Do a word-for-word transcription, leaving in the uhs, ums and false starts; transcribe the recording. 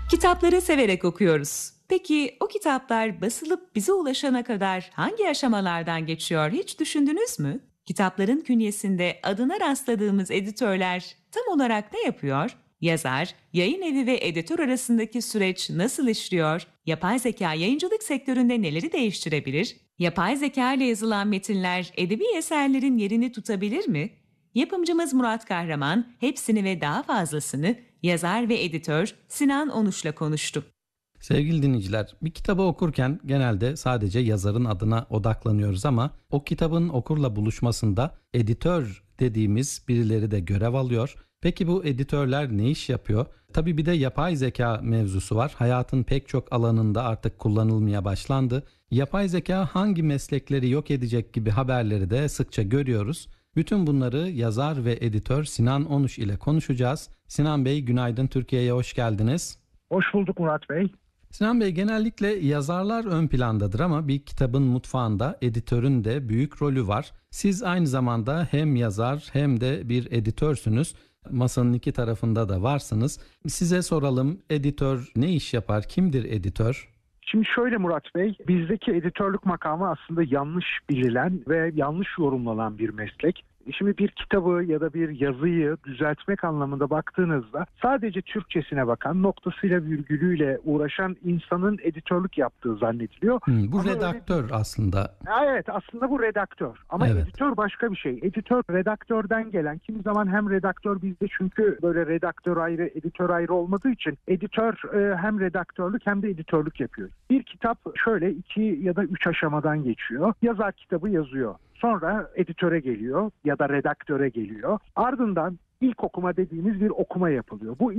Kitapları severek okuyoruz. Peki o kitaplar basılıp bize ulaşana kadar hangi aşamalardan geçiyor hiç düşündünüz mü? Kitapların künyesinde adına rastladığımız editörler tam olarak ne yapıyor? Yazar, yayın evi ve editör arasındaki süreç nasıl işliyor? Yapay zeka yayıncılık sektöründe neleri değiştirebilir? Yapay zeka ile yazılan metinler edebi eserlerin yerini tutabilir mi? Yapımcımız Murat Kahraman hepsini ve daha fazlasını yazar ve editör Sinan Onuş'la konuştu. Sevgili dinleyiciler, bir kitabı okurken genelde sadece yazarın adına odaklanıyoruz ama o kitabın okurla buluşmasında editör dediğimiz birileri de görev alıyor. Peki bu editörler ne iş yapıyor? Tabii bir de yapay zeka mevzusu var. Hayatın pek çok alanında artık kullanılmaya başlandı. Yapay zeka hangi meslekleri yok edecek gibi haberleri de sıkça görüyoruz. Bütün bunları yazar ve editör Sinan Onuş ile konuşacağız. Sinan Bey, günaydın, Türkiye'ye hoş geldiniz. Hoş bulduk Murat Bey. Sinan Bey, genellikle yazarlar ön plandadır ama bir kitabın mutfağında editörün de büyük rolü var. Siz aynı zamanda hem yazar hem de bir editörsünüz. Masanın iki tarafında da varsınız. Size soralım, editör ne iş yapar? Kimdir editör? Şimdi şöyle Murat Bey, bizdeki editörlük makamı aslında yanlış bilinen ve yanlış yorumlanan bir meslek. Şimdi bir kitabı ya da bir yazıyı düzeltmek anlamında baktığınızda sadece Türkçesine bakan, noktasıyla virgülüyle uğraşan insanın editörlük yaptığı zannediliyor. Hmm, bu Ama redaktör öyle... aslında. Evet, aslında bu redaktör. Ama Evet. editör başka bir şey. Editör redaktörden gelen, kimi zaman hem redaktör bizde çünkü böyle redaktör ayrı, editör ayrı olmadığı için editör e, hem redaktörlük hem de editörlük yapıyor. Bir kitap şöyle iki ya da üç aşamadan geçiyor. Yazar kitabı yazıyor. Sonra editöre geliyor ya da redaktöre geliyor. Ardından ilk okuma dediğimiz bir okuma yapılıyor. Bu